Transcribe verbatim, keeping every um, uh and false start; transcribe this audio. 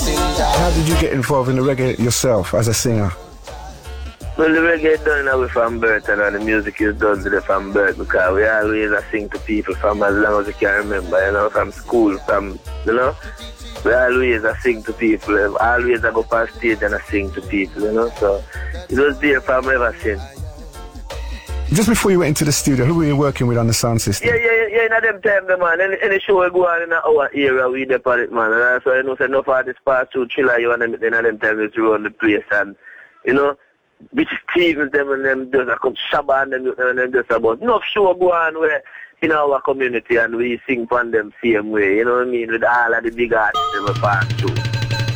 How did you get involved in the reggae yourself as a singer? Well, the reggae is done now from birth, and the music is done today from birth, because we always uh, sing to people from as long as we can remember, you know, from school, from, you know. We always uh, sing to people, always I go on stage and I sing to people, you know, so it was there from ever since. Just before you went into the studio, who were you working with on the sound system? Yeah, yeah, yeah, in them time, the man. Any, any show we go on in our area, we depart it, man. And that's why I know, say, enough of this part two chiller, you and them, in them time, we run the place, and, you know, which Stevens, them and them just a come Shabba and them, and them just about. Enough show go on where, in our community, and we sing from them same way, you know what I mean, with all of the big artists that we pass through.